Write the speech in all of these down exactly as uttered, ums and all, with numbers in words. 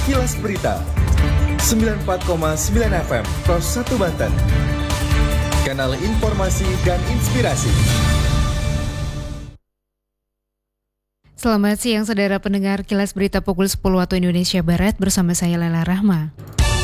Kilas Berita sembilan puluh empat koma sembilan F M Pros satu Banten. Kanal informasi dan inspirasi. Selamat siang saudara pendengar Kilas Berita pukul sepuluh waktu Indonesia Barat bersama saya Lela Rahma.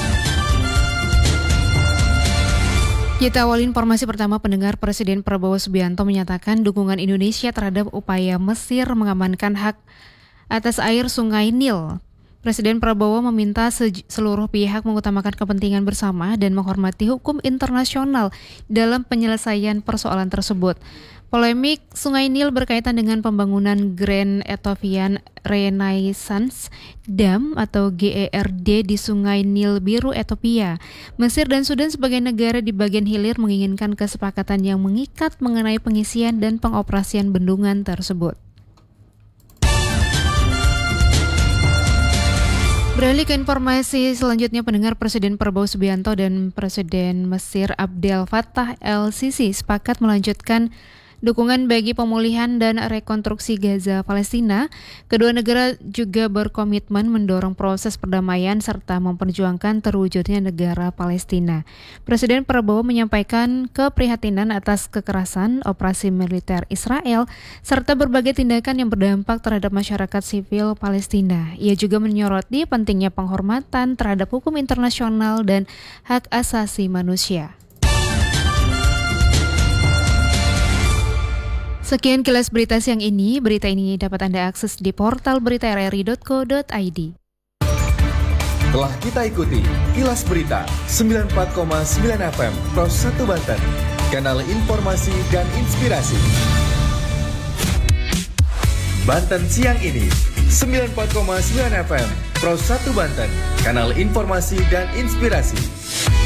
Kita awal informasi pertama pendengar. Presiden Prabowo Subianto menyatakan dukungan Indonesia terhadap upaya Mesir mengamankan hak atas air Sungai Nil. Presiden Prabowo meminta se- seluruh pihak mengutamakan kepentingan bersama dan menghormati hukum internasional dalam penyelesaian persoalan tersebut. Polemik Sungai Nil berkaitan dengan pembangunan Grand Ethiopian Renaissance Dam atau G E R D di Sungai Nil Biru Ethiopia. Mesir dan Sudan sebagai negara di bagian hilir menginginkan kesepakatan yang mengikat mengenai pengisian dan pengoperasian bendungan tersebut. Beralih ke informasi selanjutnya pendengar, Presiden Prabowo Subianto dan Presiden Mesir Abdel Fattah el-Sisi sepakat melanjutkan dukungan bagi pemulihan dan rekonstruksi Gaza Palestina. Kedua negara juga berkomitmen mendorong proses perdamaian serta memperjuangkan terwujudnya negara Palestina. Presiden Prabowo menyampaikan keprihatinan atas kekerasan operasi militer Israel serta berbagai tindakan yang berdampak terhadap masyarakat sipil Palestina. Ia juga menyoroti pentingnya penghormatan terhadap hukum internasional dan hak asasi manusia. Sekian Kilas Berita siang ini. Berita ini dapat Anda akses di portal berita r r i dot co dot i d. Telah kita ikuti Kilas Berita sembilan puluh empat koma sembilan F M Pros satu Banten. Kanal informasi dan inspirasi. Banten siang ini sembilan puluh empat koma sembilan F M Pros satu Banten. Kanal informasi dan inspirasi.